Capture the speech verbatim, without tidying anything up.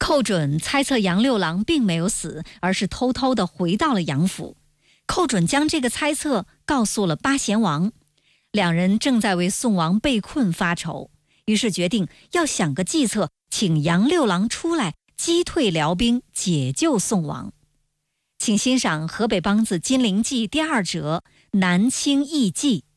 寇准猜测杨六郎并没有死，而是偷偷地回到了杨府。寇准将这个猜测告诉了八贤王，两人正在为宋王被困发愁，于是决定要想个计策，请杨六郎出来击退辽兵，解救宋王。请欣赏河北梆子金陵记第二折《南清艺记》。